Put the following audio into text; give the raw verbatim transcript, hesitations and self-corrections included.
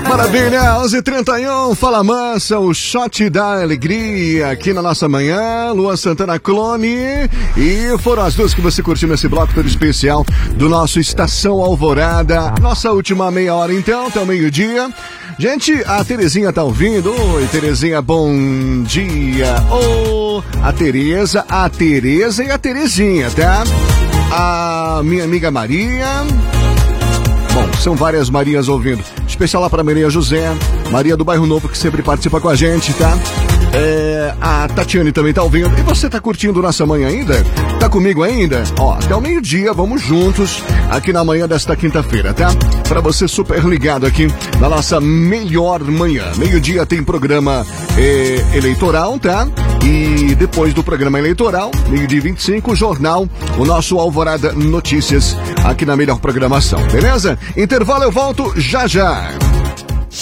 Maravilha, onze e trinta e um, Fala Mansa, o shot da alegria aqui na nossa manhã. Luan Santana Clone. E foram as duas que você curtiu nesse bloco todo especial do nosso Estação Alvorada. Nossa última meia hora então, até o meio-dia. Gente, a Terezinha tá ouvindo. Oi, Terezinha, bom dia. Oh, a Tereza, a Tereza e a Terezinha, tá? A minha amiga Maria. Bom, são várias Marias ouvindo. Especial lá para Maria José, Maria do Bairro Novo, que sempre participa com a gente, tá? É, a Tatiane também tá ouvindo. E você tá curtindo nossa manhã ainda? Tá comigo ainda? Ó, até o meio-dia, vamos juntos aqui na manhã desta quinta-feira, tá? Pra você super ligado aqui na nossa melhor manhã. Meio-dia tem programa é, eleitoral, tá? E depois do programa eleitoral, meio-dia e vinte e cinco, jornal, o nosso Alvorada Notícias aqui na melhor programação, beleza? Intervalo, eu volto já já.